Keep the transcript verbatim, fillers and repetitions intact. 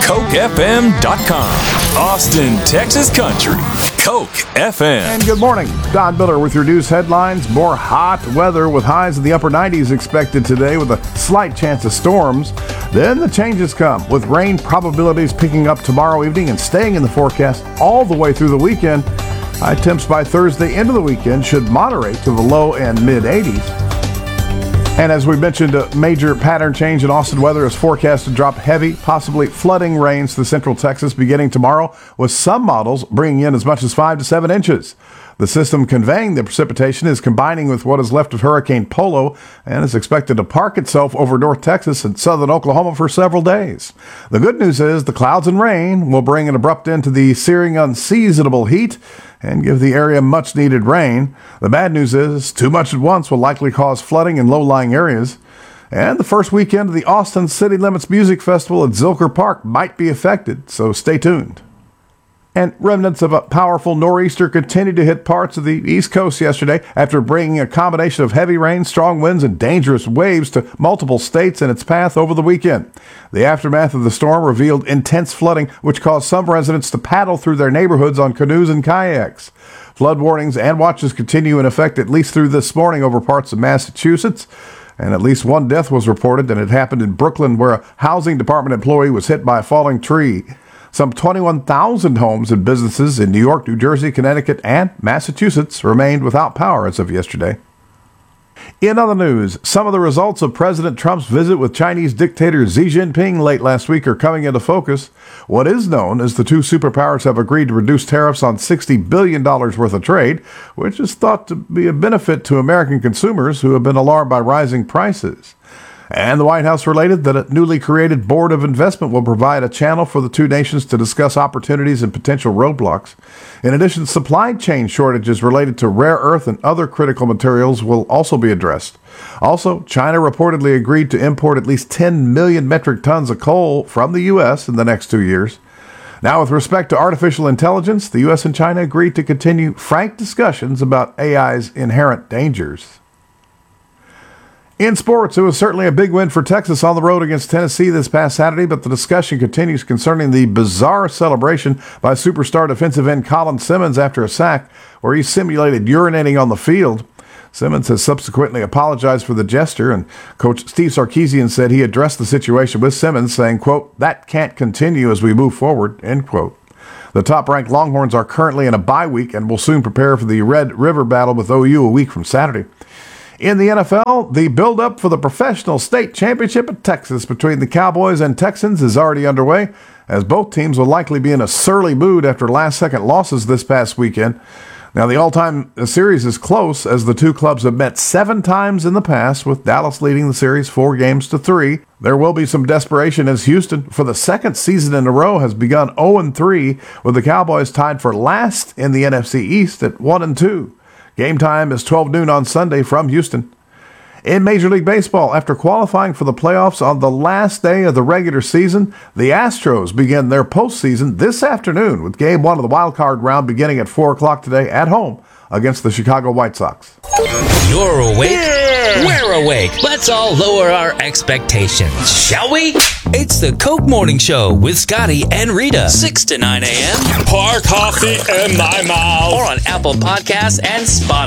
Coke F M dot com. Austin, Texas Country. Coke F M. And good morning. Don Miller with your news headlines. More hot weather with highs in the upper nineties expected today with a slight chance of storms. Then the changes come with rain probabilities picking up tomorrow evening and staying in the forecast all the way through the weekend. High temps by Thursday into the weekend should moderate to the low and mid eighties. And as we mentioned, a major pattern change in Austin weather is forecast to drop heavy, possibly flooding rains to central Texas beginning tomorrow, with some models bringing in as much as five to seven inches. The system conveying the precipitation is combining with what is left of Hurricane Polo and is expected to park itself over North Texas and southern Oklahoma for several days. The good news is the clouds and rain will bring an abrupt end to the searing, unseasonable heat and give the area much-needed rain. The bad news is too much at once will likely cause flooding in low-lying areas. And the first weekend of the Austin City Limits Music Festival at Zilker Park might be affected, so stay tuned. And remnants of a powerful nor'easter continued to hit parts of the East Coast yesterday after bringing a combination of heavy rain, strong winds, and dangerous waves to multiple states in its path over the weekend. The aftermath of the storm revealed intense flooding, which caused some residents to paddle through their neighborhoods on canoes and kayaks. Flood warnings and watches continue in effect at least through this morning over parts of Massachusetts. And at least one death was reported, and it happened in Brooklyn, where a housing department employee was hit by a falling tree. Some twenty-one thousand homes and businesses in New York, New Jersey, Connecticut, and Massachusetts remained without power as of yesterday. In other news, some of the results of President Trump's visit with Chinese dictator Xi Jinping late last week are coming into focus. What is known is the two superpowers have agreed to reduce tariffs on sixty billion dollars worth of trade, which is thought to be a benefit to American consumers who have been alarmed by rising prices. And the White House related that a newly created Board of Investment will provide a channel for the two nations to discuss opportunities and potential roadblocks. In addition, supply chain shortages related to rare earth and other critical materials will also be addressed. Also, China reportedly agreed to import at least ten million metric tons of coal from the U S in the next two years. Now, with respect to artificial intelligence, the U S and China agreed to continue frank discussions about A I's inherent dangers. In sports, it was certainly a big win for Texas on the road against Tennessee this past Saturday, but the discussion continues concerning the bizarre celebration by superstar defensive end Colin Simmons after a sack, where he simulated urinating on the field. Simmons has subsequently apologized for the gesture, and Coach Steve Sarkisian said he addressed the situation with Simmons, saying, quote, "That can't continue as we move forward," end quote. The top-ranked Longhorns are currently in a bye week and will soon prepare for the Red River battle with O U a week from Saturday. In the N F L, the build-up for the professional state championship in Texas between the Cowboys and Texans is already underway, as both teams will likely be in a surly mood after last-second losses this past weekend. Now, the all-time series is close, as the two clubs have met seven times in the past, with Dallas leading the series four games to three. There will be some desperation as Houston, for the second season in a row, has begun oh and three, with the Cowboys tied for last in the N F C East at one and two. Game time is twelve noon on Sunday from Houston. In Major League Baseball, after qualifying for the playoffs on the last day of the regular season, the Astros begin their postseason this afternoon with Game one of the wild card round beginning at four o'clock today at home against the Chicago White Sox. You're awake. Yeah. We're awake. Let's all lower our expectations, shall we? It's the Coke Morning Show with Scotty and Rita, six to nine a.m. Pour coffee in my mouth. Or on Apple Podcasts and Spotify.